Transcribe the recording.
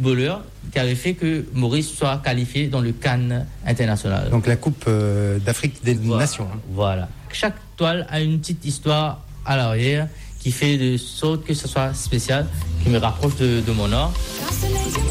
footballeurs qui avait fait que Maurice soit qualifié dans le CAN international. Donc la Coupe d'Afrique des Nations. Voilà. Chaque toile a une petite histoire à l'arrière qui fait de sorte que ce soit spécial, qui me rapproche de mon art.